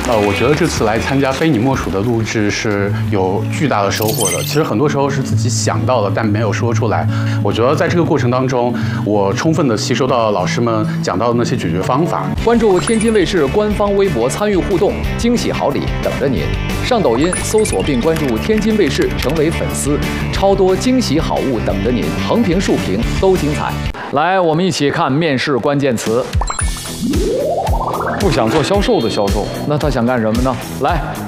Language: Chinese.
我觉得这次来参加非你莫属的录制是有巨大的收获的。其实很多时候是自己想到了，但没有说出来。我觉得在这个过程当中，我充分的吸收到了老师们讲到的那些解决方法。 关注天津卫视官方微博参与互动，惊喜好礼等着您。上抖音搜索并关注天津卫视，成为粉丝，超多惊喜好物等着您，横屏竖屏都精彩。来，我们一起看面试关键词。不想做销售的销售，那他想干什么呢？来。